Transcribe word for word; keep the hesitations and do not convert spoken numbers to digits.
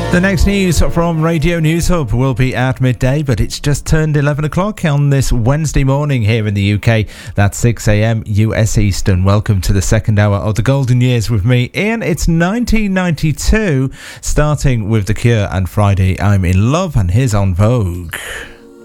The next news from Radio News Hub will be at midday, but it's just turned eleven o'clock on this Wednesday morning here in the U K. That's six a.m. U S Eastern. Welcome to the second hour of the Golden Years with me, Ian. It's nineteen ninety-two, starting with The Cure and Friday I'm in Love, and here's En Vogue.